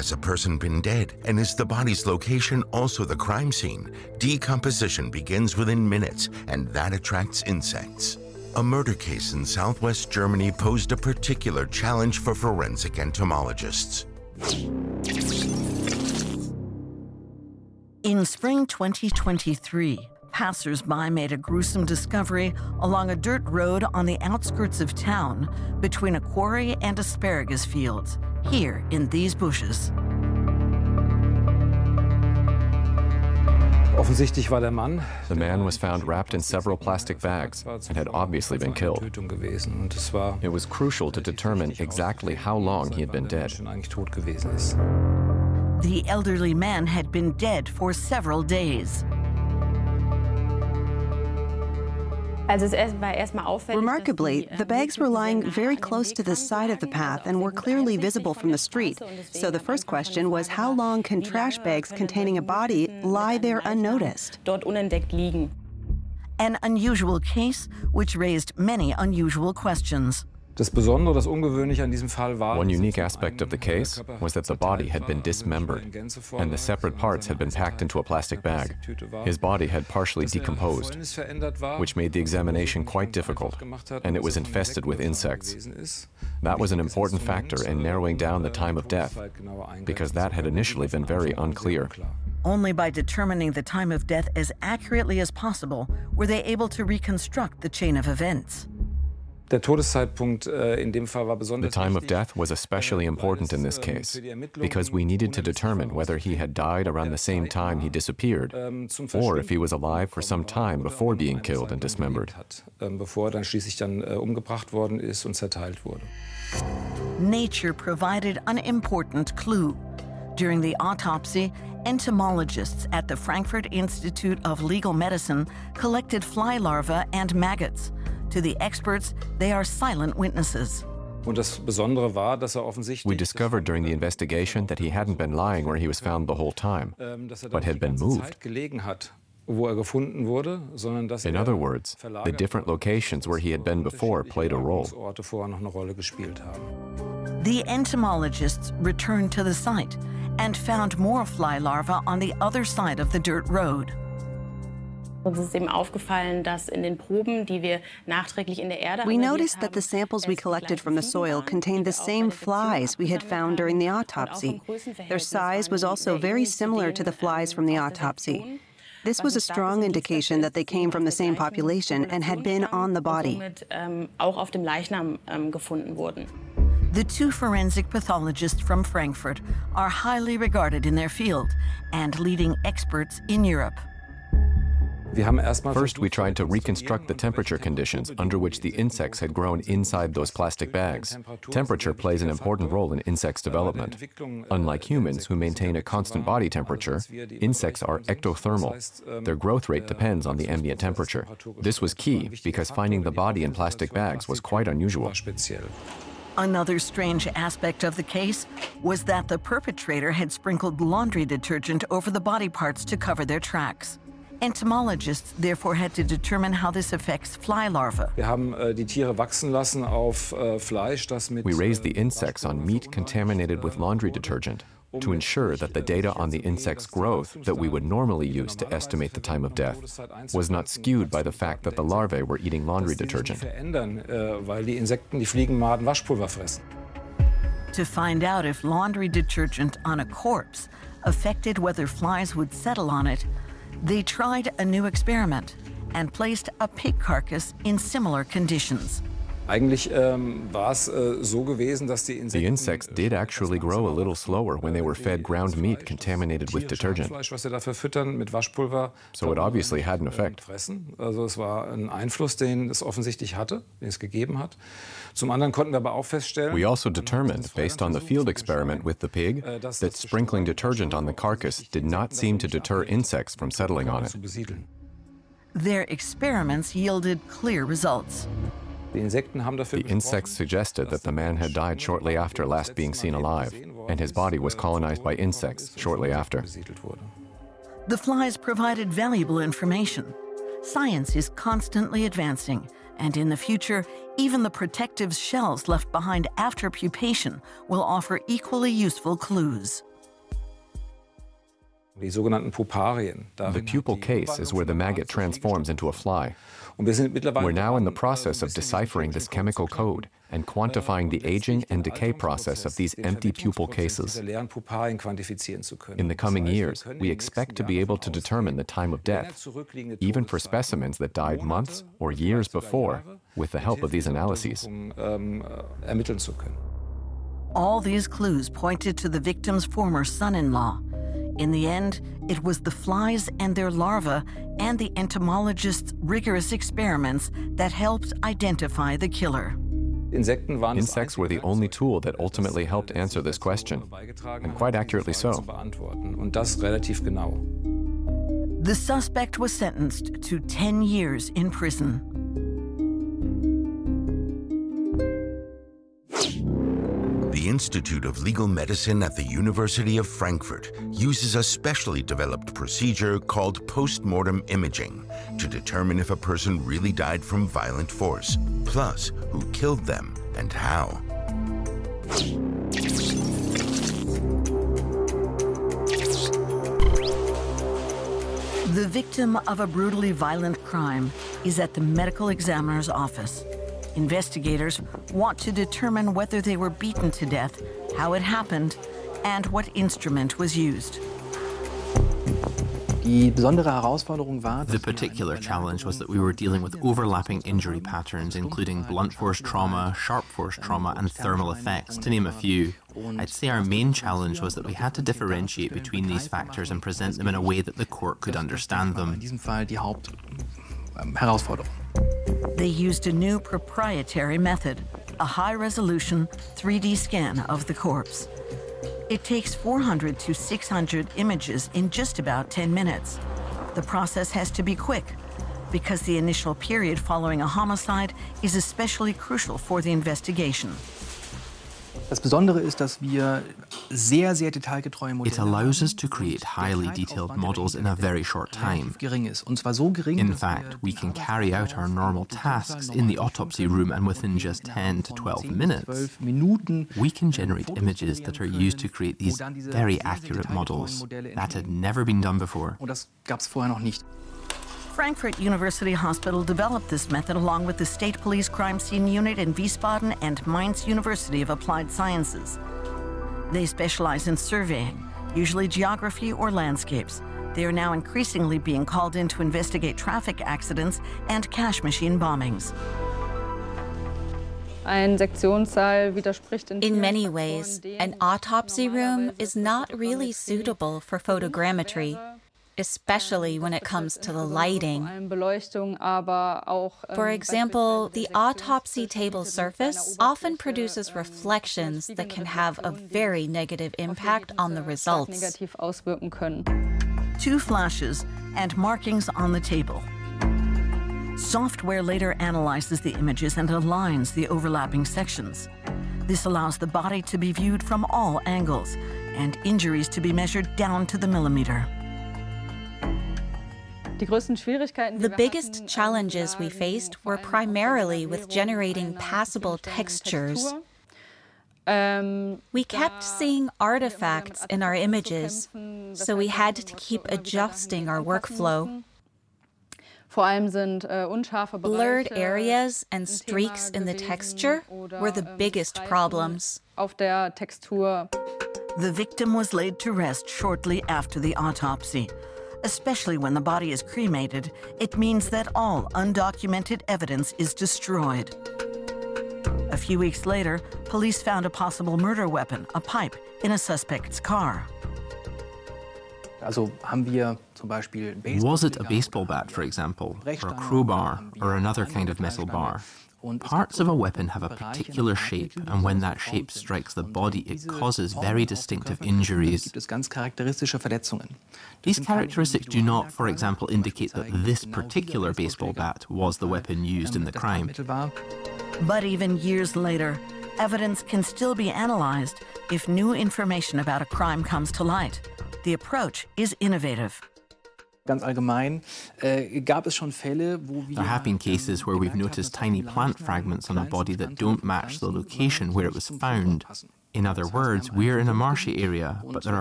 has a person been dead, and is the body's location also the crime scene, decomposition begins within minutes, and that attracts insects. A murder case in southwest Germany posed a particular challenge for forensic entomologists. In spring 2023, passers-by made a gruesome discovery along a dirt road on the outskirts of town between a quarry and asparagus fields, here in these bushes. The man was found wrapped in several plastic bags and had obviously been killed. It was crucial to determine exactly how long he had been dead. The elderly man had been dead for several days. Remarkably, the bags were lying very close to the side of the path and were clearly visible from the street. So the first question was, how long can trash bags containing a body lie there unnoticed? An unusual case which raised many unusual questions. One unique aspect of the case was that the body had been dismembered, and the separate parts had been packed into a plastic bag. His body had partially decomposed, which made the examination quite difficult, and it was infested with insects. That was an important factor in narrowing down the time of death, because that had initially been very unclear. Only by determining the time of death as accurately as possible were they able to reconstruct the chain of events. The time of death was especially important in this case, because we needed to determine whether he had died around the same time he disappeared, or if he was alive for some time before being killed and dismembered. Nature provided an important clue. During the autopsy, entomologists at the Frankfurt Institute of Legal Medicine collected fly larvae and maggots. To the experts, they are silent witnesses. We discovered during the investigation that he hadn't been lying where he was found the whole time, but had been moved. In other words, the different locations where he had been before played a role. The entomologists returned to the site and found more fly larvae on the other side of the dirt road. We noticed that the samples we collected from the soil contained the same flies we had found during the autopsy. Their size was also very similar to the flies from the autopsy. This was a strong indication that they came from the same population and had been on the body. The two forensic pathologists from Frankfurt are highly regarded in their field and leading experts in Europe. First, we tried to reconstruct the temperature conditions under which the insects had grown inside those plastic bags. Temperature plays an important role in insects' development. Unlike humans, who maintain a constant body temperature, insects are ectothermal. Their growth rate depends on the ambient temperature. This was key because finding the body in plastic bags was quite unusual. Another strange aspect of the case was that the perpetrator had sprinkled laundry detergent over the body parts to cover their tracks. Entomologists therefore had to determine how this affects fly larvae. We raised the insects on meat contaminated with laundry detergent to ensure that the data on the insect's growth that we would normally use to estimate the time of death was not skewed by the fact that the larvae were eating laundry detergent. To find out if laundry detergent on a corpse affected whether flies would settle on it, they tried a new experiment and placed a pig carcass in similar conditions. The insects did actually grow a little slower when they were fed ground meat contaminated with detergent. So it obviously had an effect. We also determined, based on the field experiment with the pig, that sprinkling detergent on the carcass did not seem to deter insects from settling on it. Their experiments yielded clear results. The insects suggested that the man had died shortly after last being seen alive, and his body was colonized by insects shortly after. The flies provided valuable information. Science is constantly advancing, and in the future, even the protective shells left behind after pupation will offer equally useful clues. The pupal case is where the maggot transforms into a fly. We're now in the process of deciphering this chemical code and quantifying the aging and decay process of these empty pupal cases. In the coming years, we expect to be able to determine the time of death, even for specimens that died months or years before, with the help of these analyses. All these clues pointed to the victim's former son-in-law. In the end, it was the flies and their larvae and the entomologist's rigorous experiments that helped identify the killer. Insects were the only tool that ultimately helped answer this question, and quite accurately so. The suspect was sentenced to 10 years in prison. The Institute of Legal Medicine at the University of Frankfurt uses a specially developed procedure called post-mortem imaging to determine if a person really died from violent force, plus who killed them and how. The victim of a brutally violent crime is at the medical examiner's office. Investigators want to determine whether they were beaten to death, how it happened, and what instrument was used. The particular challenge was that we were dealing with overlapping injury patterns, including blunt force trauma, sharp force trauma, and thermal effects, to name a few. I'd say our main challenge was that we had to differentiate between these factors and present them in a way that the court could understand them. They used a new proprietary method, a high-resolution 3D scan of the corpse. It takes 400 to 600 images in just about 10 minutes. The process has to be quick because the initial period following a homicide is especially crucial for the investigation. It allows us to create highly detailed models in a very short time. In fact, we can carry out our normal tasks in the autopsy room, and within just 10 to 12 minutes, we can generate images that are used to create these very accurate models. That had never been done before. Frankfurt University Hospital developed this method along with the State Police Crime Scene Unit in Wiesbaden and Mainz University of Applied Sciences. They specialize in surveying, usually geography or landscapes. They are now increasingly being called in to investigate traffic accidents and cash machine bombings. In many ways, an autopsy room is not really suitable for photogrammetry, especially when it comes to the lighting. For example, the autopsy table surface often produces reflections that can have a very negative impact on the results. 2 flashes and markings on the table. Software later analyzes the images and aligns the overlapping sections. This allows the body to be viewed from all angles and injuries to be measured down to the millimeter. The biggest challenges we faced were primarily with generating passable textures. We kept seeing artifacts in our images, so we had to keep adjusting our workflow. Blurred areas and streaks in the texture were the biggest problems. The victim was laid to rest shortly after the autopsy. Especially when the body is cremated, it means that all undocumented evidence is destroyed. A few weeks later, police found a possible murder weapon, a pipe, in a suspect's car. Was it a baseball bat, for example, or a crowbar, or another kind of metal bar? Parts of a weapon have a particular shape, and when that shape strikes the body, it causes very distinctive injuries. These characteristics do not, for example, indicate that this particular baseball bat was the weapon used in the crime. But even years later, evidence can still be analyzed if new information about a crime comes to light. The approach is innovative. There have been cases where we've noticed tiny plant fragments on a body that don't match the location where it was found. In other words, we're in a marshy area, but there are